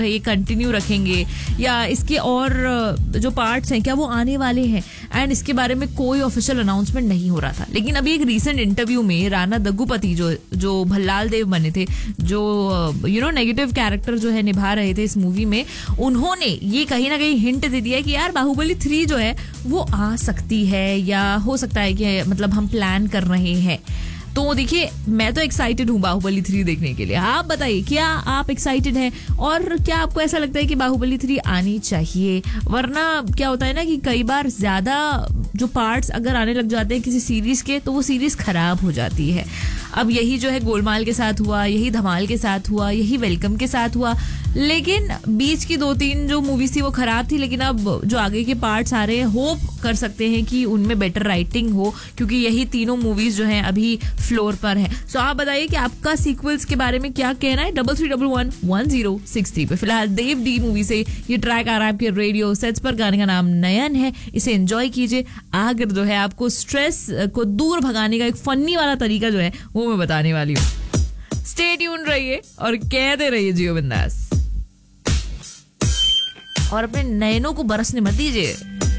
ये कंटिन्यू रखेंगे या इसके और जो पार्ट्स हैं क्या वो आने वाले हैं, एंड इसके बारे में कोई ऑफिशियल अनाउंसमेंट नहीं हो रहा था. लेकिन अभी एक रीसेंट इंटरव्यू में राणा दग्गुपति जो भल्लाल देव बने थे, जो नेगेटिव कैरेक्टर जो है निभा रहे थे इस मूवी में, उन्होंने ये कहीं ना कहीं हिंट दे दिया कि यार बाहुबली 3 जो है वो आ सकती है, या हो सकता है कि मतलब हम प्लान कर रहे हैं. तो देखिए, मैं तो एक्साइटेड हूँ बाहुबली 3 देखने के लिए. आप बताइए, क्या आप एक्साइटेड हैं, और क्या आपको ऐसा लगता है कि बाहुबली 3 आनी चाहिए? वरना क्या होता है ना कि कई बार ज्यादा जो पार्ट्स अगर आने लग जाते हैं किसी सीरीज के, तो वो सीरीज खराब हो जाती है. अब यही जो है गोलमाल के साथ हुआ, यही धमाल के साथ हुआ, यही वेलकम के साथ हुआ. लेकिन बीच की 2-3 जो मूवीज थी वो खराब थी, लेकिन अब जो आगे के पार्ट्स आ रहे हैं, होप कर सकते हैं कि उनमें बेटर राइटिंग हो, क्योंकि यही तीनों मूवीज जो हैं अभी फ्लोर पर है. सो आप बताइए कि आपका सीक्वल्स के बारे में क्या कहना है. 33111063 पे. फिलहाल देव डी मूवी से ये ट्रैक आ रहा है आपके रेडियो सेट्स पर. गाने का नाम नयन है, इसे एंजॉय कीजिए. अगर जो है आपको स्ट्रेस को दूर भगाने का एक फनी वाला तरीका जो है वो मैं बताने वाली हूँ. स्टे ट्यून रहिए और कहते रहिए जियो बिंदास, और अपने नयनों को बरसने मत दीजिए.